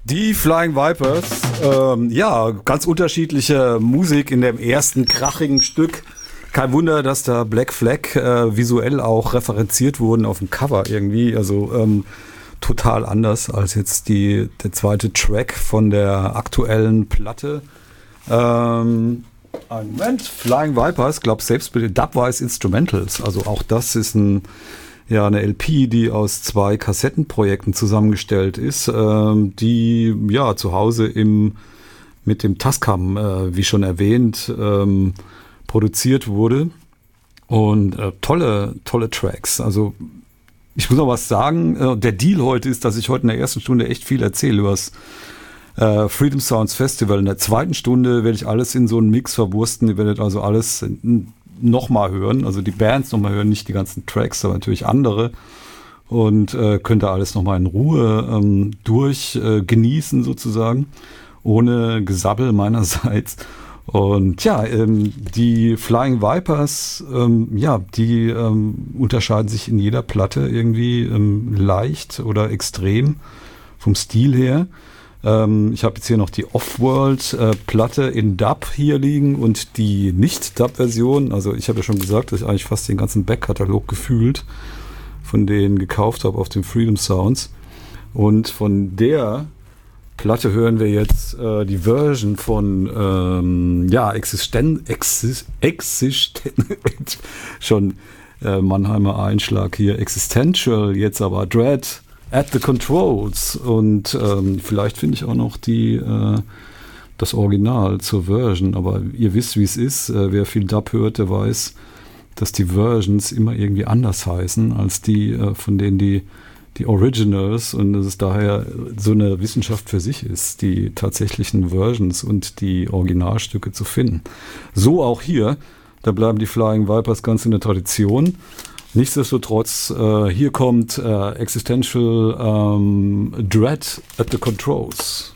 Die Flying Vipers, ja, ganz unterschiedliche Musik in dem ersten krachigen Stück. Kein Wunder, dass da Black Flag visuell auch referenziert wurden auf dem Cover irgendwie. Also total anders als jetzt der zweite Track von der aktuellen Platte. Ein Moment, Flying Vipers, glaube selbst mit den Dubwise Instrumentals. Also auch das ist eine LP, die aus 2 Kassettenprojekten zusammengestellt ist, die ja zu Hause mit dem Tascam, wie schon erwähnt, produziert wurde. Und tolle Tracks. Also ich muss noch was sagen. Der Deal heute ist, dass ich heute in der ersten Stunde echt viel erzähle über das Freedom Sounds Festival. In der zweiten Stunde werde ich alles in so einen Mix verwursten. Ihr werdet also alles nochmal hören, also die Bands nochmal hören, nicht die ganzen Tracks, aber natürlich andere. Und könnt ihr alles nochmal in Ruhe genießen sozusagen, ohne Gesabbel meinerseits. Und ja, die Flying Vipers, die unterscheiden sich in jeder Platte irgendwie leicht oder extrem vom Stil her. Ich habe jetzt hier noch die Off-World-Platte in Dub hier liegen und die Nicht-Dub-Version. Also ich habe ja schon gesagt, dass ich eigentlich fast den ganzen Backkatalog gefühlt von denen gekauft habe auf dem Freedom Sounds. Und von der Platte hören wir jetzt die Version von schon Mannheimer Einschlag hier, Existential, jetzt aber Dread at the Controls. Und vielleicht finde ich auch noch das Original zur Version, aber ihr wisst, wie es ist. Wer viel Dub hört, der weiß, dass die Versions immer irgendwie anders heißen als die von denen die Originals, und dass es daher so eine Wissenschaft für sich ist, die tatsächlichen Versions und die Originalstücke zu finden. So auch hier, da bleiben die Flying Vipers ganz in der Tradition. Nichtsdestotrotz, hier kommt Existential Dread at the Controls.